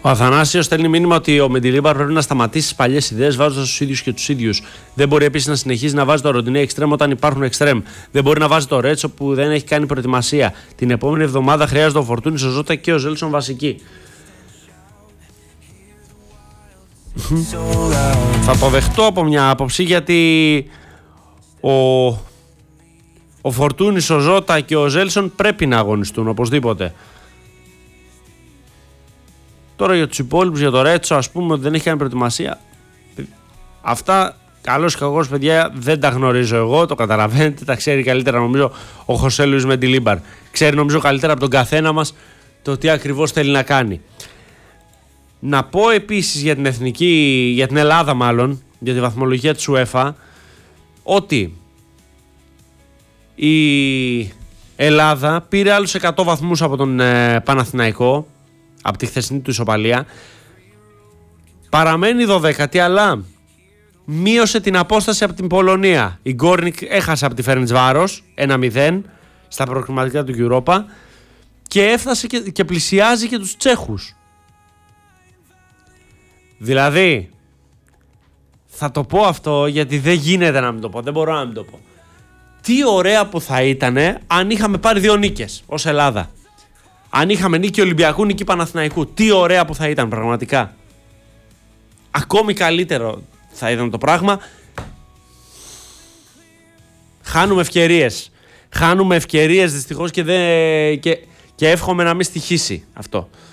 Ο Αθανάσιος στέλνει μήνυμα ότι ο Μεντιλίμπαρ πρέπει να σταματήσει τις παλιές ιδέες βάζοντας τους ίδιους και τους ίδιους. Δεν μπορεί επίσης να συνεχίζει να βάζει το Ροντινέ εξτρέμ όταν υπάρχουν εξτρέμ. Δεν μπορεί να βάζει το Ρέτσο που δεν έχει κάνει προετοιμασία. Την επόμενη εβδομάδα χρειάζεται ο Φορτούνης, ο Ζώτα και ο Ζέλσον βασική. Θα το δεχτώ από μια άποψη, γιατί ο Φορτούνης, ο Ζώτα και ο Ζέλσον πρέπει να αγωνιστούν οπωσδήποτε. Τώρα για τους υπόλοιπους, για το Ρέτσο, ας πούμε ότι δεν έχει κάνει προετοιμασία. Αυτά, καλώς ή κακώς, παιδιά, δεν τα γνωρίζω εγώ, το καταλαβαίνετε. Τα ξέρει καλύτερα νομίζω ο Χωσέ Λουίς Μεντιλίμπαρ. Ξέρει νομίζω καλύτερα από τον καθένα μας το τι ακριβώς θέλει να κάνει. Να πω επίσης για την για την Ελλάδα μάλλον, για τη βαθμολογία της UEFA, ότι η Ελλάδα πήρε άλλους 100 βαθμούς από τον Παναθηναϊκό, από τη χθεσινή του ισοπαλία. Παραμένει 12η, αλλά μείωσε την απόσταση από την Πολωνία. Η Γκόρνικ έχασε από τη Φερεντσβάρος 1-0 στα προκριματικά του Europa και έφτασε και πλησιάζει και τους Τσέχους. Δηλαδή, θα το πω αυτό γιατί δεν γίνεται να μην το πω, δεν μπορώ να μην το πω. Τι ωραία που θα ήταν αν είχαμε πάρει 2 νίκες ως Ελλάδα. Αν είχαμε νίκη Ολυμπιακού, νίκη Παναθηναϊκού. Τι ωραία που θα ήταν πραγματικά. Ακόμη καλύτερο θα ήταν το πράγμα. Χάνουμε ευκαιρίες. Χάνουμε ευκαιρίες δυστυχώς και εύχομαι να μην στοιχήσει αυτό.